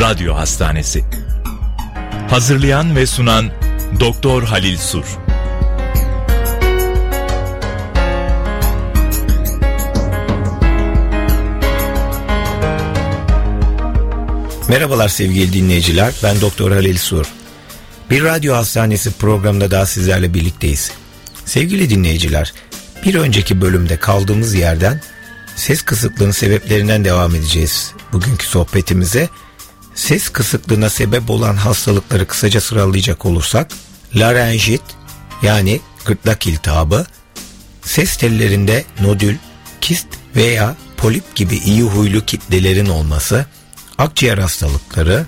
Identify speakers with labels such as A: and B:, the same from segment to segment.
A: Radyo Hastanesi. Hazırlayan ve sunan Doktor Halil Sur.
B: Merhabalar sevgili dinleyiciler, ben Doktor Halil Sur. Bir radyo hastanesi programında daha sizlerle birlikteyiz. Sevgili dinleyiciler, bir önceki bölümde kaldığımız yerden ses kısıklığının sebeplerinden devam edeceğiz. Bugünkü sohbetimize ses kısıklığına sebep olan hastalıkları kısaca sıralayacak olursak, larenjit yani gırtlak iltihabı, ses tellerinde nodül, kist veya polip gibi iyi huylu kitlelerin olması, akciğer hastalıkları,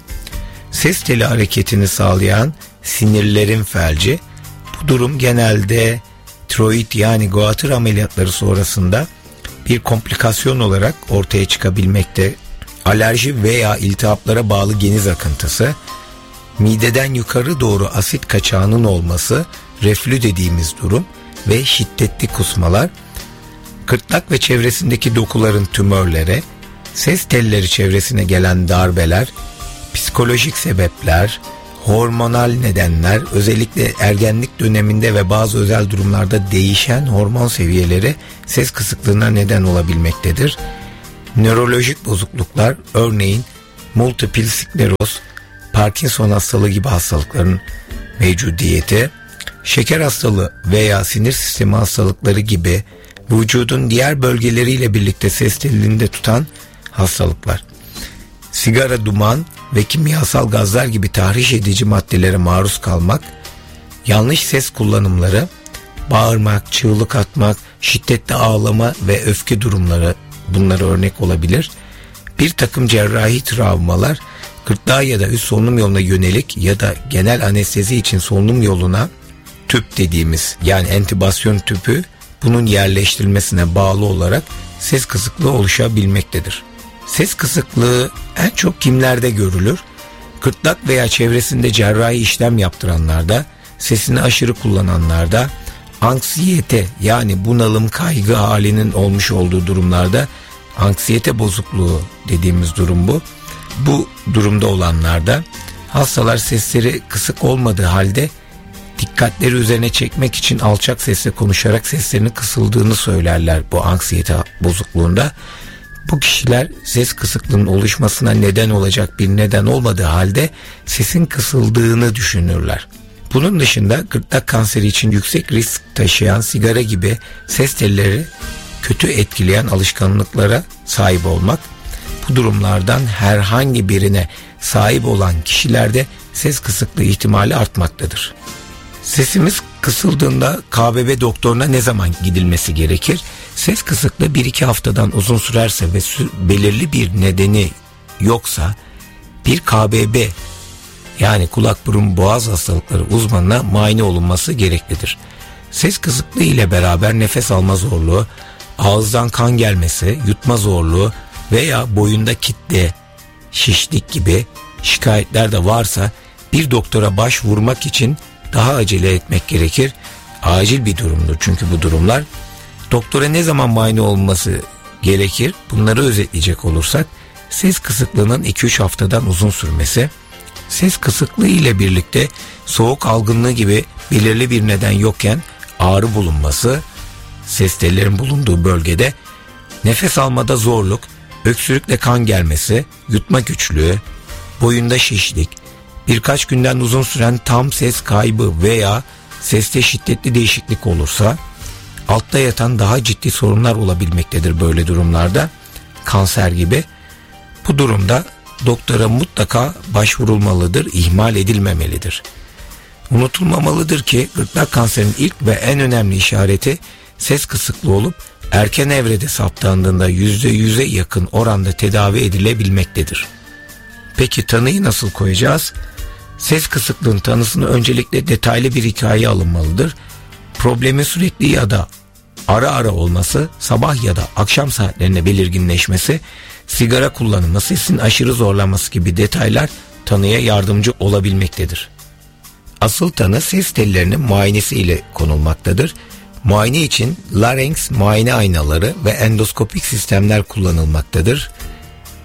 B: ses teli hareketini sağlayan sinirlerin felci. Bu durum genelde tiroid yani guatr ameliyatları sonrasında bir komplikasyon olarak ortaya çıkabilmekte. Alerji veya iltihaplara bağlı geniz akıntısı, mideden yukarı doğru asit kaçağının olması, reflü dediğimiz durum ve şiddetli kusmalar, gırtlak ve çevresindeki dokuların tümörleri, ses telleri çevresine gelen darbeler, psikolojik sebepler, hormonal nedenler, özellikle ergenlik döneminde ve bazı özel durumlarda değişen hormon seviyeleri ses kısıklığına neden olabilmektedir. Nörolojik bozukluklar, örneğin multiple skleroz, Parkinson hastalığı gibi hastalıkların mevcudiyeti, şeker hastalığı veya sinir sistemi hastalıkları gibi vücudun diğer bölgeleriyle birlikte ses telinde tutan hastalıklar. Sigara, duman ve kimyasal gazlar gibi tahriş edici maddelere maruz kalmak, yanlış ses kullanımları, bağırmak, çığlık atmak, şiddetli ağlama ve öfke durumları bunlara örnek olabilir. Bir takım cerrahi travmalar, gırtlağa ya da üst solunum yoluna yönelik ya da genel anestezi için solunum yoluna tüp dediğimiz yani entübasyon tüpü bunun yerleştirilmesine bağlı olarak ses kısıklığı oluşabilmektedir. Ses kısıklığı en çok kimlerde görülür? Gırtlak veya çevresinde cerrahi işlem yaptıranlarda, sesini aşırı kullananlarda, anksiyete yani bunalım, kaygı halinin olmuş olduğu durumlarda, anksiyete bozukluğu dediğimiz durum bu. Bu durumda olanlarda hastalar sesleri kısık olmadığı halde dikkatleri üzerine çekmek için alçak sesle konuşarak seslerinin kısıldığını söylerler bu anksiyete bozukluğunda. Bu kişiler ses kısıklığının oluşmasına neden olacak bir neden olmadığı halde sesin kısıldığını düşünürler. Bunun dışında gırtlak kanseri için yüksek risk taşıyan sigara gibi ses telleri kötü etkileyen alışkanlıklara sahip olmak, bu durumlardan herhangi birine sahip olan kişilerde ses kısıklığı ihtimali artmaktadır. Sesimiz kısıldığında KBB doktoruna ne zaman gidilmesi gerekir? Ses kısıklığı 1-2 haftadan uzun sürerse ve belirli bir nedeni yoksa bir KBB yani kulak burun boğaz hastalıkları uzmanına muayene olunması gereklidir. Ses kısıklığı ile beraber nefes alma zorluğu, ağızdan kan gelmesi, yutma zorluğu veya boyunda kitle, şişlik gibi şikayetler de varsa bir doktora başvurmak için daha acele etmek gerekir. Acil bir durumdur çünkü bu durumlar. Doktora ne zaman muayene olması gerekir? Bunları özetleyecek olursak, ses kısıklığının 2-3 haftadan uzun sürmesi, ses kısıklığı ile birlikte soğuk algınlığı gibi belirli bir neden yokken ağrı bulunması, ses tellerin bulunduğu bölgede nefes almada zorluk, öksürükle kan gelmesi, yutma güçlüğü, boyunda şişlik, birkaç günden uzun süren tam ses kaybı veya seste şiddetli değişiklik olursa, altta yatan daha ciddi sorunlar olabilmektedir böyle durumlarda, kanser gibi. Bu durumda doktora mutlaka başvurulmalıdır, ihmal edilmemelidir. Unutulmamalıdır ki gırtlak kanserinin ilk ve en önemli işareti ses kısıklığı olup erken evrede saptandığında %100'e yakın oranda tedavi edilebilmektedir. Peki tanıyı nasıl koyacağız? Ses kısıklığının tanısını öncelikle detaylı bir hikaye alınmalıdır. Problemin sürekli ya da ara ara olması, sabah ya da akşam saatlerinde belirginleşmesi, sigara kullanımı, sesin aşırı zorlanması gibi detaylar tanıya yardımcı olabilmektedir. Asıl tanı ses tellerinin muayenesi ile konulmaktadır. Muayene için larynx muayene aynaları ve endoskopik sistemler kullanılmaktadır.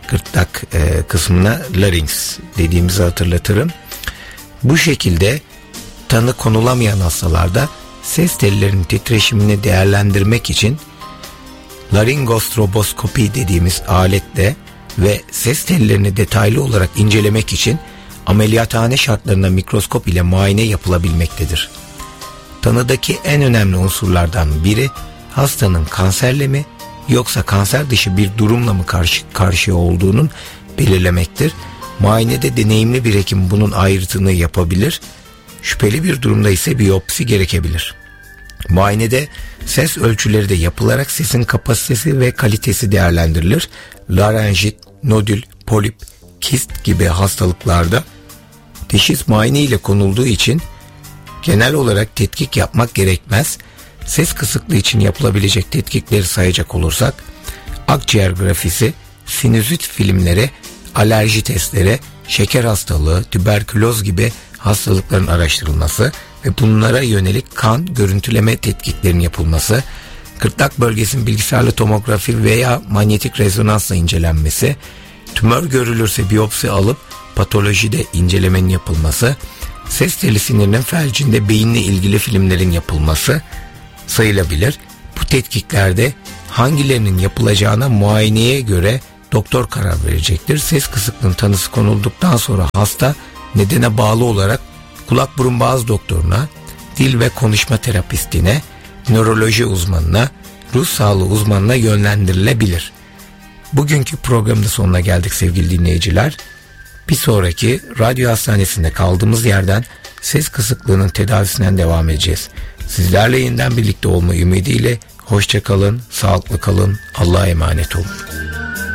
B: gırtlak kısmına larynx dediğimizi hatırlatırım. Bu şekilde tanı konulamayan hastalarda ses tellerinin titreşimini değerlendirmek için laringostroboskopi dediğimiz aletle ve ses tellerini detaylı olarak incelemek için ameliyathane şartlarında mikroskop ile muayene yapılabilmektedir. Tanıdaki en önemli unsurlardan biri hastanın kanserle mi yoksa kanser dışı bir durumla mı karşı karşıya olduğunun belirlemektir. Muayenede deneyimli bir hekim bunun ayrıtını yapabilir. Şüpheli bir durumda ise biyopsi gerekebilir. Muayenede ses ölçüleri de yapılarak sesin kapasitesi ve kalitesi değerlendirilir. Larenjit, nodül, polip, kist gibi hastalıklarda teşhis muayene ile konulduğu için genel olarak tetkik yapmak gerekmez. Ses kısıklığı için yapılabilecek tetkikleri sayacak olursak akciğer grafisi, sinüzit filmleri, alerji testleri, şeker hastalığı, tüberküloz gibi hastalıkların araştırılması ve bunlara yönelik kan görüntüleme tetkiklerinin yapılması, gırtlak bölgesinin bilgisayarlı tomografi veya manyetik rezonansla incelenmesi, tümör görülürse biyopsi alıp patolojide incelemenin yapılması, ses teli sinirinin felcinde beyinle ilgili filmlerin yapılması sayılabilir. Bu tetkiklerde hangilerinin yapılacağına muayeneye göre doktor karar verecektir. Ses kısıklığının tanısı konulduktan sonra hasta nedene bağlı olarak kulak burun boğaz doktoruna, dil ve konuşma terapistine, nöroloji uzmanına, ruh sağlığı uzmanına yönlendirilebilir. Bugünkü programda sonuna geldik sevgili dinleyiciler. Bir sonraki radyo hastanesinde kaldığımız yerden ses kısıklığının tedavisinden devam edeceğiz. Sizlerle yeniden birlikte olma ümidiyle hoşça kalın, sağlıklı kalın, Allah'a emanet olun.